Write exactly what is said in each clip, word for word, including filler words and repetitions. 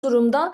durumda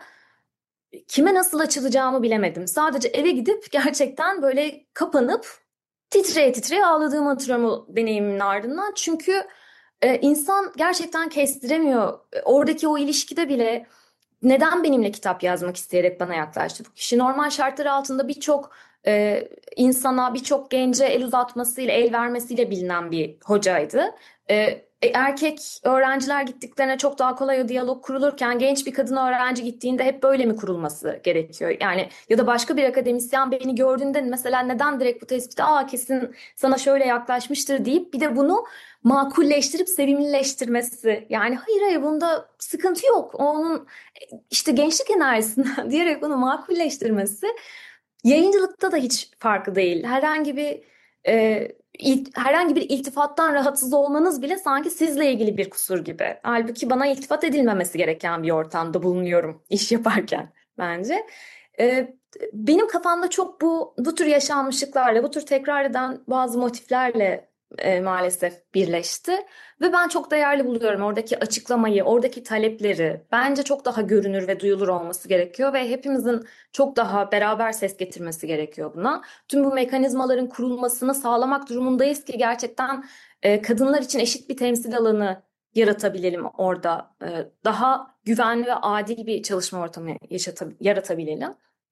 kime nasıl açılacağımı bilemedim. Sadece eve gidip gerçekten böyle kapanıp titreye titreye ağladığımı hatırlıyorum o deneyimin ardından. Çünkü e, insan gerçekten kestiremiyor. E, Oradaki o ilişkide bile neden benimle kitap yazmak isteyerek bana yaklaştı bu kişi? Normal şartlar altında birçok e, insana, birçok gence el uzatmasıyla, el vermesiyle bilinen bir hocaydı. E, e, erkek öğrenciler gittiklerine çok daha kolay o diyalog kurulurken genç bir kadın öğrenci gittiğinde hep böyle mi kurulması gerekiyor? Yani ya da başka bir akademisyen beni gördüğünde mesela neden direkt bu tespiti aa kesin sana şöyle yaklaşmıştır deyip bir de bunu makulleştirip sevimlileştirmesi. Yani hayır hayır bunda sıkıntı yok. Onun işte gençlik enerjisinden diyerek bunu makulleştirmesi yayıncılıkta da hiç farkı değil. Herhangi bir e, il- herhangi bir iltifattan rahatsız olmanız bile sanki sizle ilgili bir kusur gibi. Halbuki bana iltifat edilmemesi gereken bir ortamda bulunuyorum iş yaparken bence. E, Benim kafamda çok bu bu tür yaşanmışlıklarla, bu tür tekrar eden bazı motiflerle e, maalesef birleşti. Ve ben çok değerli buluyorum oradaki açıklamayı, oradaki talepleri. Bence çok daha görünür ve duyulur olması gerekiyor ve hepimizin çok daha beraber ses getirmesi gerekiyor buna. Tüm bu mekanizmaların kurulmasını sağlamak durumundayız ki gerçekten e, kadınlar için eşit bir temsil alanı yaratabilelim orada. E, daha güvenli ve adil bir çalışma ortamı yaşata- yaratabilelim.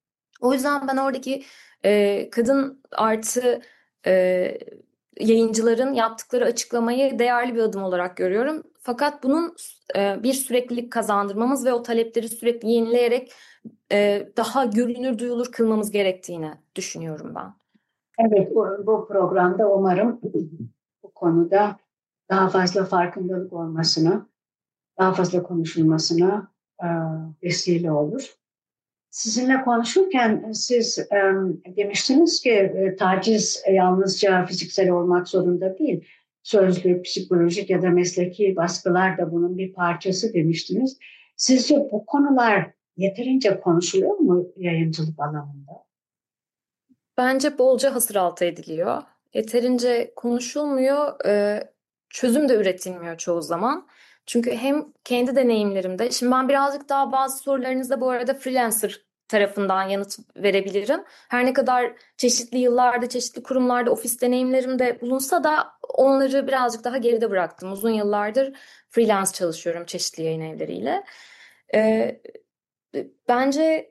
O yüzden ben oradaki e, kadın artı e, yayıncıların yaptıkları açıklamayı değerli bir adım olarak görüyorum. Fakat bunun e, bir süreklilik kazandırmamız ve o talepleri sürekli yenileyerek e, daha görünür duyulur kılmamız gerektiğini düşünüyorum ben. Evet, bu, bu programda umarım bu konuda daha fazla farkındalık olmasına, daha fazla konuşulmasına e, vesile olur. Sizinle konuşurken siz e, demiştiniz ki e, taciz yalnızca fiziksel olmak zorunda değil. Sözlü, psikolojik ya da mesleki baskılar da bunun bir parçası demiştiniz. Sizce bu konular yeterince konuşuluyor mu yayıncılık alanında? Bence bolca hasır altı ediliyor. Yeterince konuşulmuyor, e, çözüm de üretilmiyor çoğu zaman. Çünkü hem kendi deneyimlerimde, şimdi ben birazcık daha bazı sorularınızda bu arada freelancer tarafından yanıt verebilirim. Her ne kadar çeşitli yıllarda, çeşitli kurumlarda ofis deneyimlerim de bulunsa da onları birazcık daha geride bıraktım. Uzun yıllardır freelance çalışıyorum çeşitli yayın evleriyle. E, Bence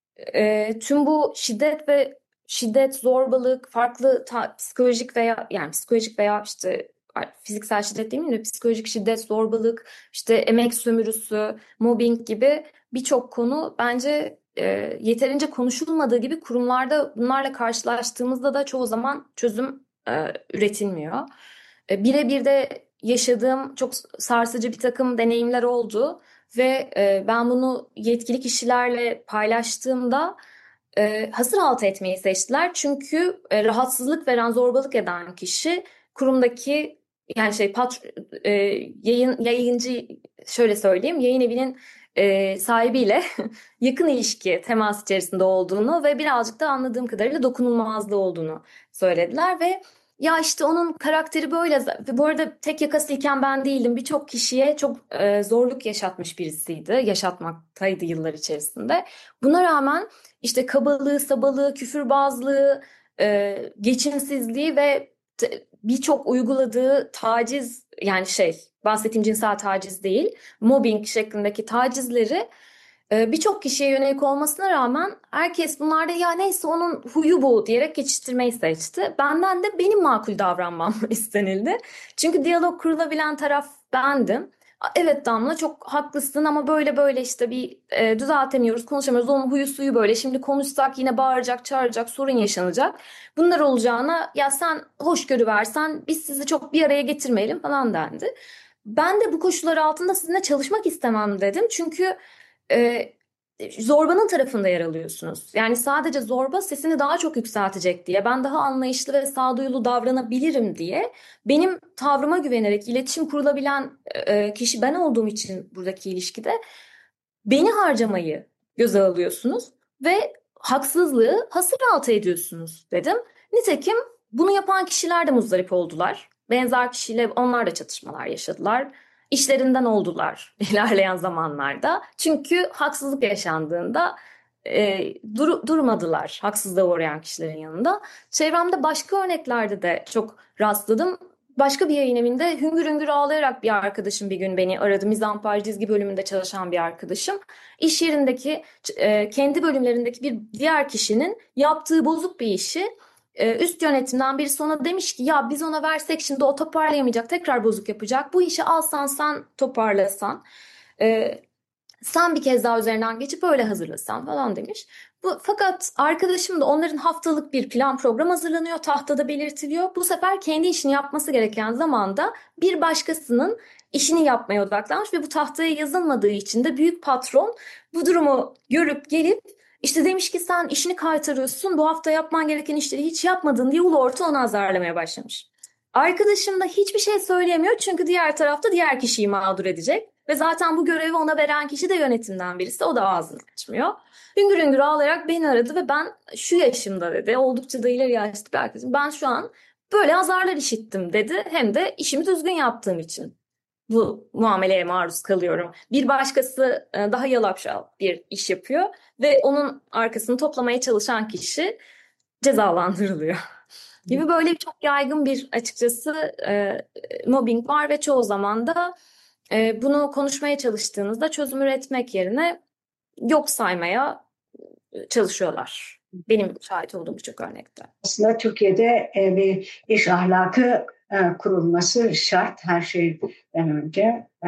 e, tüm bu şiddet ve şiddet, zorbalık, farklı ta- psikolojik veya yani psikolojik veya işte fiziksel şiddet değil mi de psikolojik şiddet, zorbalık, işte emek sömürüsü, mobbing gibi birçok konu bence e, yeterince konuşulmadığı gibi kurumlarda bunlarla karşılaştığımızda da çoğu zaman çözüm e, üretilmiyor. E, birebir de yaşadığım çok sarsıcı bir takım deneyimler oldu. Ve e, ben bunu yetkili kişilerle paylaştığımda e, hasır altı etmeyi seçtiler. Çünkü e, rahatsızlık veren, zorbalık eden kişi kurumdaki yani şey pat, e, yayın yayıncı şöyle söyleyeyim yayın evinin e, sahibiyle yakın ilişki temas içerisinde olduğunu ve birazcık da anladığım kadarıyla dokunulmazlığı olduğunu söylediler ve ya işte onun karakteri böyle. Ve bu arada tek yakasıyken ben değildim. Birçok kişiye çok e, zorluk yaşatmış birisiydi. Yaşatmaktaydı yıllar içerisinde. Buna rağmen işte kabalığı, sabalığı, küfürbazlığı, e, geçimsizliği ve te- birçok uyguladığı taciz yani şey bahsettiğim cinsel taciz değil, mobbing şeklindeki tacizleri ee, birçok kişiye yönelik olmasına rağmen herkes bunlarda ya neyse onun huyu bu diyerek geçiştirmeyi seçti. Benden de benim makul davranmam istenildi. Çünkü diyalog kurulabilen taraf bendim. Evet Damla çok haklısın ama böyle böyle işte bir e, düzeltemiyoruz, konuşamıyoruz. Onun huyu suyu böyle. Şimdi konuşsak yine bağıracak, çağıracak, sorun yaşanacak. Bunlar olacağına ya sen hoşgörü versen biz sizi çok bir araya getirmeyelim falan dendi. Ben de bu koşullar altında sizinle çalışmak istemem dedim. Çünkü e, zorbanın tarafında yer alıyorsunuz. Yani sadece zorba sesini daha çok yükseltecek diye, ben daha anlayışlı ve sağduyulu davranabilirim diye benim tavrıma güvenerek iletişim kurulabilen e, kişi ben olduğum için buradaki ilişkide beni harcamayı göze alıyorsunuz ve haksızlığı hasır altı ediyorsunuz dedim. Nitekim bunu yapan kişiler de muzdarip oldular. Benzer kişiyle onlar da çatışmalar yaşadılar. işlerinden oldular ilerleyen zamanlarda. Çünkü haksızlık yaşandığında e, dur- durmadılar haksızlığa uğrayan kişilerin yanında. Çevremde başka örneklerde de çok rastladım. Başka bir yayın evinde hüngür hüngür ağlayarak bir arkadaşım bir gün beni aradı. Mizanfer çizgi bölümünde çalışan bir arkadaşım. İş yerindeki e, kendi bölümlerindeki bir diğer kişinin yaptığı bozuk bir işi e, üst yönetimden birisi ona demiş ki ya biz ona versek şimdi o toparlayamayacak, tekrar bozuk yapacak. Bu işi alsan sen toparlasan. E, Sen bir kez daha üzerinden geçip öyle hazırlasan falan demiş. Bu, fakat arkadaşım da onların haftalık bir plan program hazırlanıyor, tahtada belirtiliyor. Bu sefer kendi işini yapması gereken zamanda bir başkasının işini yapmaya odaklanmış ve bu tahtaya yazılmadığı için de büyük patron bu durumu görüp gelip işte demiş ki sen işini kaytarıyorsun, bu hafta yapman gereken işleri hiç yapmadın diye ulu orta onu azarlamaya başlamış. Arkadaşım da hiçbir şey söyleyemiyor çünkü diğer tarafta diğer kişiyi mağdur edecek. Ve zaten bu görevi ona veren kişi de yönetimden birisi. O da ağzını açmıyor. Hüngür hüngür ağlayarak beni aradı ve ben şu yaşımda dedi. Oldukça da ileri yaşlı bir arkadaşım. Ben şu an böyle azarlar işittim dedi. Hem de işimi düzgün yaptığım için bu muameleye maruz kalıyorum. Bir başkası e, daha yalapşal bir iş yapıyor ve onun arkasını toplamaya çalışan kişi cezalandırılıyor. Gibi böyle çok yaygın bir açıkçası e, mobbing var ve çoğu zaman da e, bunu konuşmaya çalıştığınızda çözüm üretmek yerine yok saymaya çalışıyorlar. Benim şahit olduğum birçok örnekte. Aslında Türkiye'de e, bir iş ahlakı e, kurulması şart her şeyden önce. E,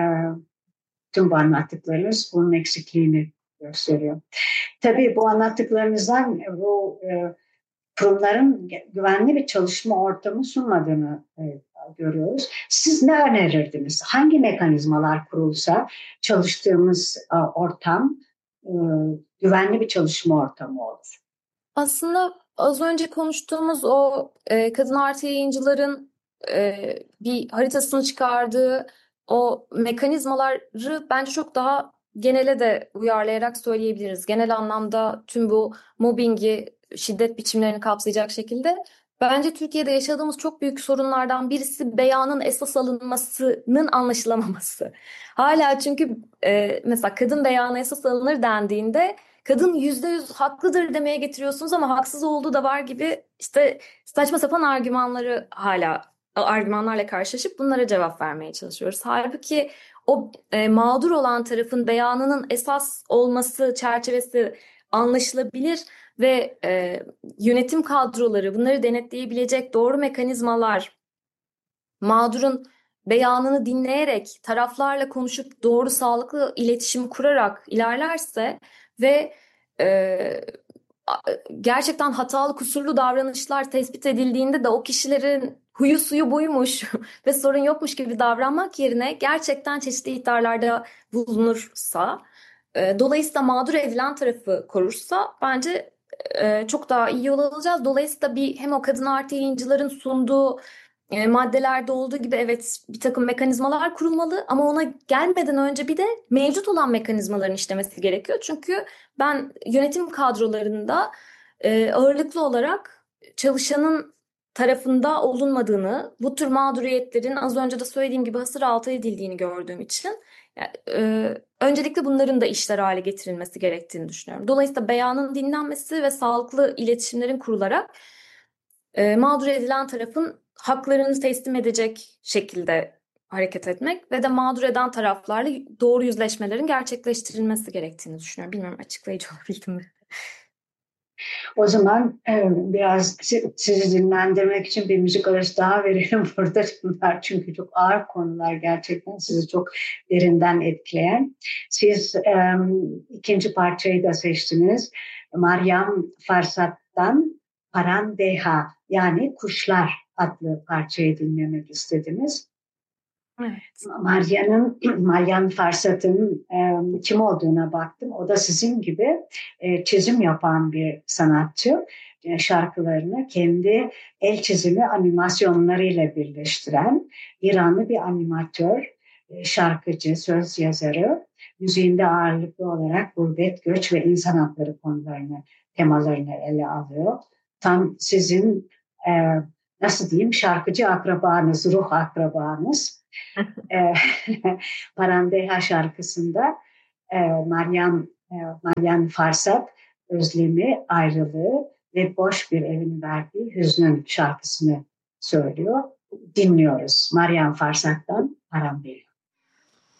tüm bu anlattıklarınız bunun eksikliğini gösteriyor. Tabii bu anlattıklarınızdan bu e, kurumların güvenli bir çalışma ortamı sunmadığını e, görüyoruz. Siz ne önerirdiniz? Hangi mekanizmalar kurulsa çalıştığımız e, ortam e, güvenli bir çalışma ortamı olur? Aslında az önce konuştuğumuz o e, kadın artı yayıncıların e, bir haritasını çıkardığı o mekanizmaları bence çok daha genele de uyarlayarak söyleyebiliriz. Genel anlamda tüm bu mobbingi, şiddet biçimlerini kapsayacak şekilde. Bence Türkiye'de yaşadığımız çok büyük sorunlardan birisi beyanın esas alınmasının anlaşılamaması. Hala çünkü e, mesela kadın beyanı esas alınır dendiğinde kadın yüzde yüz haklıdır demeye getiriyorsunuz ama haksız olduğu da var gibi işte saçma sapan argümanları hala argümanlarla karşılaşıp bunlara cevap vermeye çalışıyoruz. Halbuki o e, mağdur olan tarafın beyanının esas olması çerçevesi anlaşılabilir ve e, yönetim kadroları bunları denetleyebilecek doğru mekanizmalar mağdurun beyanını dinleyerek taraflarla konuşup doğru sağlıklı iletişim kurarak ilerlerse ve e, gerçekten hatalı kusurlu davranışlar tespit edildiğinde de o kişilerin huyu suyu buymuş ve sorun yokmuş gibi davranmak yerine gerçekten çeşitli ihtarlarda bulunursa e, dolayısıyla mağdur edilen tarafı korursa bence e, çok daha iyi yol alacağız. Dolayısıyla bir hem o kadın artı yayıncıların sunduğu e, maddelerde olduğu gibi evet bir takım mekanizmalar kurulmalı ama ona gelmeden önce bir de mevcut olan mekanizmaların işlemesi gerekiyor. Çünkü ben yönetim kadrolarında e, ağırlıklı olarak çalışanın tarafında olunmadığını, bu tür mağduriyetlerin az önce de söylediğim gibi hasır altı edildiğini gördüğüm için yani, e, öncelikle bunların da işler hale getirilmesi gerektiğini düşünüyorum. Dolayısıyla beyanın dinlenmesi ve sağlıklı iletişimlerin kurularak e, mağdur edilen tarafın haklarını teslim edecek şekilde hareket etmek ve de mağdur eden taraflarla doğru yüzleşmelerin gerçekleştirilmesi gerektiğini düşünüyorum. Bilmiyorum açıklayıcı olabildim mi? O zaman e, biraz sizi dinlendirmek için bir müzik arası daha verelim burada. Bunlar çünkü çok ağır konular gerçekten sizi çok derinden etkileyen. Siz e, ikinci parçayı da seçtiniz. Meryem Farsat'tan Parandeha yani Kuşlar adlı parçayı dinlemek istediniz. Evet. Meryem'in, Meryem Farsat'ın e, kim olduğuna baktım. O da sizin gibi e, çizim yapan bir sanatçı. E, şarkılarını kendi el çizimi animasyonlarıyla birleştiren İranlı bir animatör, e, şarkıcı, söz yazarı. Müziğinde ağırlıklı olarak gurbet, göç ve insan hakları konularını, temalarını ele alıyor. Tam sizin e, nasıl diyeyim şarkıcı akrabanız, ruh akrabanız. E, Parandeha şarkısında e, Meryem, e, Meryem Farsat özlemi, ayrılığı ve boş bir evin verdiği hüznün şarkısını söylüyor. Dinliyoruz. Meryem Farsat'tan Parandeha.